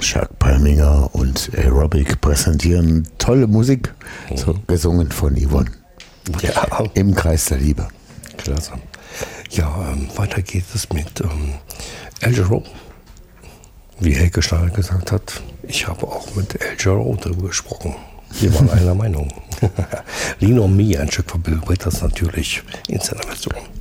Chuck Palminger und Aerobic präsentieren tolle Musik, so gesungen von Yvonne. Ja. Im Kreis der Liebe. Klasse. Ja, weiter geht es mit El Jarreau. Wie Helge Schneider gesagt hat, ich habe auch mit El Jarreau darüber gesprochen. Wir waren einer Meinung. Lean on Me, ein Stück von Bill Withers natürlich in seiner Version.